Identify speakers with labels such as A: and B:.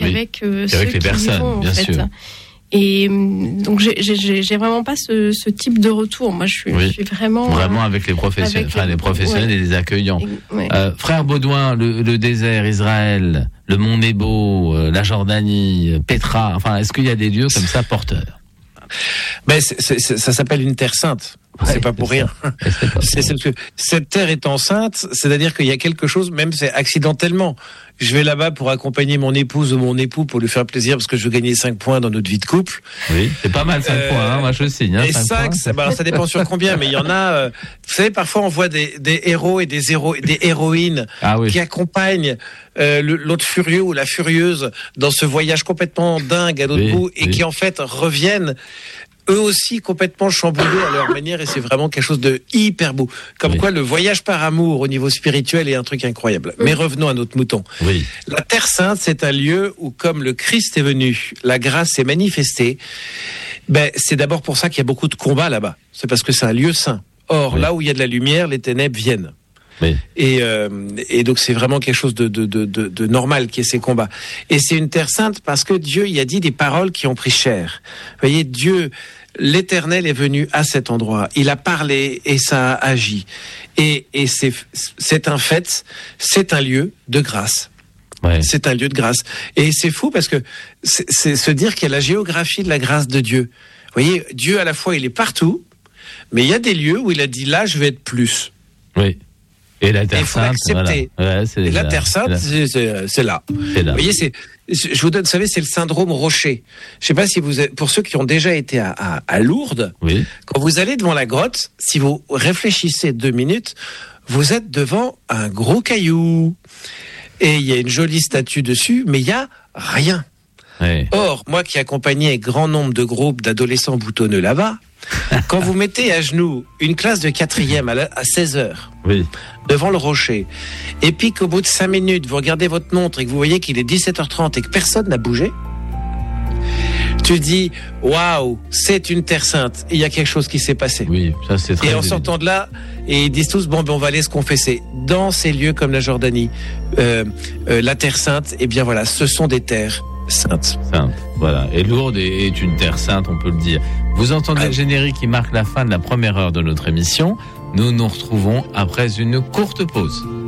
A: qu'avec ceux
B: les
A: qui
B: personnes,
A: y vont, en
B: bien
A: fait.
B: sûr.
A: Et donc j'ai vraiment pas ce type de retour. Moi, je suis vraiment
B: avec les professionnels, les professionnels et les accueillants.
A: Ouais.
B: Frère Baudouin, le désert, Israël, le Mont Nebo, la Jordanie, Petra. Enfin, est-ce qu'il y a des lieux comme ça porteurs?
C: Mais ça s'appelle une terre sainte. C'est pas pour rien. Cette terre étant sainte, c'est-à-dire qu'il y a quelque chose, même c'est accidentellement. Je vais là-bas pour accompagner mon épouse ou mon époux pour lui faire plaisir parce que je veux gagner 5 points dans notre vie de couple.
B: Oui, c'est pas mal 5 points, moi je signe.
C: Et 5, ça dépend sur combien, mais il y en a. Vous savez, parfois on voit des héros et des héroïnes qui accompagnent l'autre furieux ou la furieuse dans ce voyage complètement dingue à l'autre bout et qui en fait reviennent eux aussi complètement chamboulés à leur manière, et c'est vraiment quelque chose de hyper beau. Comme quoi le voyage par amour au niveau spirituel est un truc incroyable. Mais revenons à notre mouton.
B: Oui.
C: La Terre Sainte, c'est un lieu où, comme le Christ est venu, la grâce s'est manifestée. C'est d'abord pour ça qu'il y a beaucoup de combats là-bas. C'est parce que c'est un lieu saint. Or, là où il y a de la lumière, les ténèbres viennent.
B: Oui.
C: Et donc c'est vraiment quelque chose de normal qui est ces combats. Et c'est une terre sainte parce que Dieu y a dit des paroles qui ont pris chair. Vous voyez, Dieu, l'Éternel est venu à cet endroit. Il a parlé et ça a agi. Et c'est un fait, c'est un lieu de grâce. Ouais. C'est un lieu de grâce. Et c'est fou parce que c'est se dire qu'il y a la géographie de la grâce de Dieu. Vous voyez, Dieu à la fois il est partout, mais il y a des lieux où il a dit là je vais être plus.
B: Oui. Et la Terre Sainte,
C: voilà. Et la Terre Sainte, c'est là.
B: C'est là.
C: Vous voyez, je vous donne, vous savez, c'est le syndrome Rocher. Je sais pas si pour ceux qui ont déjà été à Lourdes, quand vous allez devant la grotte, si vous réfléchissez 2 minutes, vous êtes devant un gros caillou. Et il y a une jolie statue dessus, mais il y a rien.
B: Oui.
C: Or, moi qui accompagnais grand nombre de groupes d'adolescents boutonneux là-bas, quand vous mettez à genoux une classe de 4e à 16h, devant le rocher, et puis qu'au bout de 5 minutes, vous regardez votre montre et que vous voyez qu'il est 17h30 et que personne n'a bougé, tu dis, waouh, c'est une terre sainte. Et il y a quelque chose qui s'est passé.
B: Oui, ça c'est très.
C: Et en sortant de là, et ils disent tous, on va aller se confesser. Dans ces lieux comme la Jordanie, la terre sainte, eh bien voilà, ce sont des terres saintes.
B: Voilà. Et Lourdes est une terre sainte, on peut le dire. Vous entendez le générique qui marque la fin de la première heure de notre émission. Nous nous retrouvons après une courte pause.